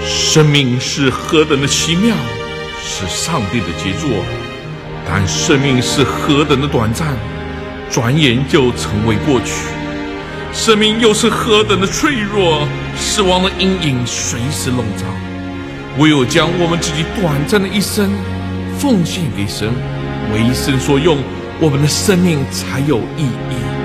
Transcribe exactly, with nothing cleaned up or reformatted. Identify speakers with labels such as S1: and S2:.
S1: 生命是何等的奇妙，是上帝的杰作，但生命是何等的短暂，转眼就成为过去。生命又是何等的脆弱，死亡的阴影随时笼罩。唯有将我们自己短暂的一生奉献给神，为神所用，我们的生命才有意义。